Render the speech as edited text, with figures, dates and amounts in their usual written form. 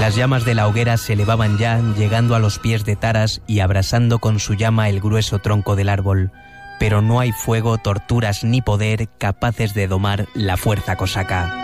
Las llamas de la hoguera se elevaban ya, llegando a los pies de Taras y abrasando con su llama el grueso tronco del árbol. Pero no hay fuego, torturas ni poder capaces de domar la fuerza cosaca.